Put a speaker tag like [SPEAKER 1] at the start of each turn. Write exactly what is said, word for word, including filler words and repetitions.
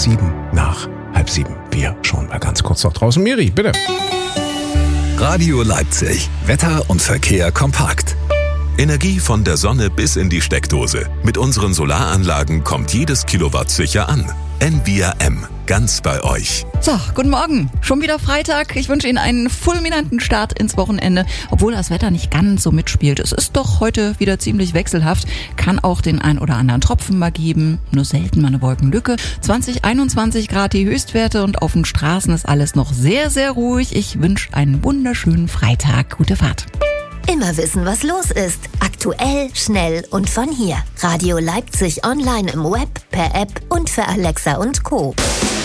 [SPEAKER 1] sieben nach halb sieben. Wir schauen mal ganz kurz nach draußen. Miri, bitte.
[SPEAKER 2] Radio Leipzig. Wetter und Verkehr kompakt. Energie von der Sonne bis in die Steckdose. Mit unseren Solaranlagen kommt jedes Kilowatt sicher an. N V R M. Ganz bei euch.
[SPEAKER 3] So, guten Morgen. Schon wieder Freitag. Ich wünsche Ihnen einen fulminanten Start ins Wochenende, obwohl das Wetter nicht ganz so mitspielt. Es ist doch heute wieder ziemlich wechselhaft. Kann auch den ein oder anderen Tropfen mal geben. Nur selten mal eine Wolkenlücke. zwanzig, einundzwanzig Grad die Höchstwerte und auf den Straßen ist alles noch sehr, sehr ruhig. Ich wünsche einen wunderschönen Freitag. Gute Fahrt.
[SPEAKER 4] Immer wissen, was los ist. Aktuell, schnell und von hier. Radio Leipzig online im Web, per App und für Alexa und Co.